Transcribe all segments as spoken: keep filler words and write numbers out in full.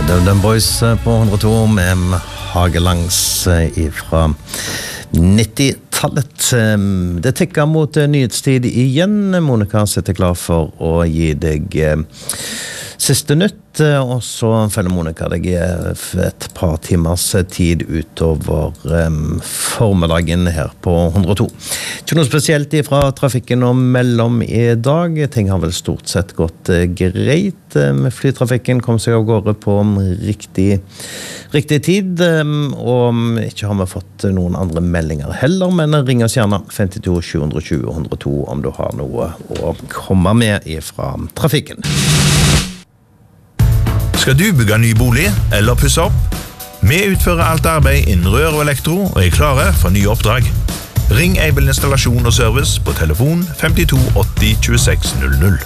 Døden Boys på hundre og to med Hagelangs ifra nittitallet. Det tikker mot nyhetstid igjen. Monica sitter klar for å gi deg siste nytt, og så følger Monica deg et par timers tid utover um, formiddagen her på hundre og to. Ikke noe spesielt fra trafikken og mellom i dag. Ting har vel stort sett gått uh, greit. Um, flytrafikken kom seg av gårde på riktig, riktig tid, um, og ikke har vi fått noen andre meldinger heller, men ring oss gjerne femtito sju tjue hundre og to om du har noe å komme med fra trafikken. Skal du bygge ny bolig eller pusse opp? Vi utfører alt arbeid innen rør og elektro og er klare for nye oppdrag. Ring Aibel Installasjon og Service på telefon femtito åtti tjueseks null null.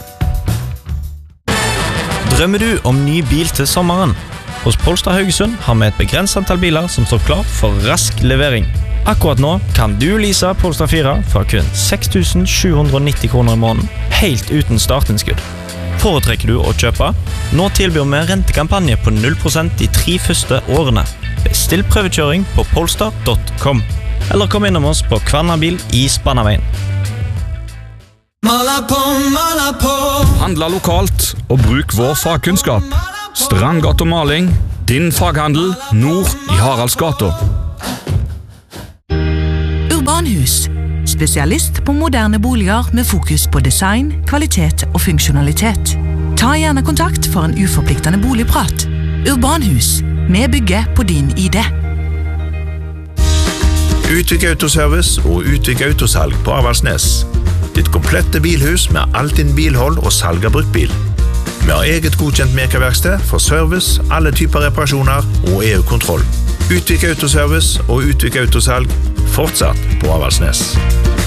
Drømmer du om ny bil til sommeren? Hos Polestar Haugesund har vi et begrenset antall biler som står klar for rask levering. Akkurat nå kan du lease Polestar fire for kun seks tusen sju hundre og nitti kroner i måneden, helt uten startinnskudd. Foretrekker du å kjøpe? Nå tilbyr vi rentekampanje på null prosent de tre første årene. Bestill prøvekjøring på polestar punktum com. Eller kom innom oss på Kvarnabil i Spannaveien. Handla lokalt og bruk vår fagkunnskap. Strandgata Maling, din faghandel, nord i Haraldsgata. Urbanhus. Spesialist på moderne boliger med fokus på design, kvalitet og funksjonalitet. Ta gjerne kontakt for en uforpliktende boligprat. Urbanhus. Vi bygger på din idé. Utvik Autoservice og Utvik Autosalg på Avaldsnes. Ditt komplette bilhus med alt din bilhold og salg av bruktbil. Vi har eget godkjent merkeverksted for service, alle typer reparasjoner og E U-kontroll. Utvik Autoservice og Utvik Autosalg fortsatt på Avaldsnes.